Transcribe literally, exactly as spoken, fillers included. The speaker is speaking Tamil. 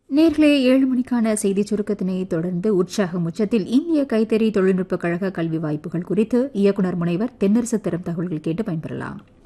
நேர்களே ஏழு மணிக்கான செய்தி சுருக்கத்தினை தொடர்ந்து உற்சாகம் உச்சத்தில் இந்திய கைத்தறி தொழில்நுட்பக் கழக கல்வி வாய்ப்புகள் குறித்து இயக்குநர் முனைவர் தென்னரசு தரும் தகவல்கள் கேட்டு பயன்பெறலாம்.